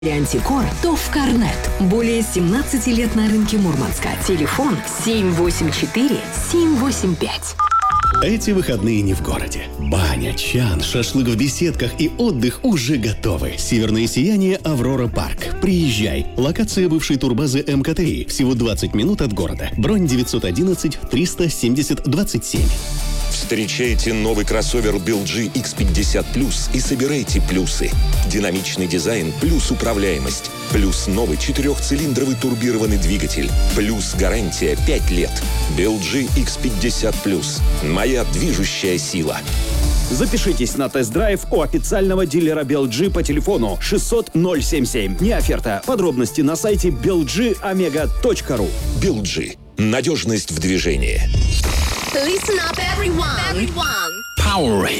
Антикор, то в Корнет. Более 17 лет на рынке Мурманска. Телефон 784-785. Эти выходные не в городе. Баня, чан, шашлык в беседках и отдых уже готовы. Северное сияние «Аврора Парк». Приезжай. Локация бывшей турбазы МКТИ. Всего 20 минут от города. Бронь 911-370-27. Встречайте новый кроссовер BLG X50 и собирайте плюсы. Динамичный дизайн плюс управляемость. Плюс новый 4-цилиндровый турбированный двигатель. Плюс гарантия 5 лет. BLG X50 Моя движущая сила. Запишитесь на тест-драйв у официального дилера BLG по телефону 600-077. Не оферта. Подробности на сайте belgomega.ru. BLG. Надежность в движении. Listen up, everyone. Powerade.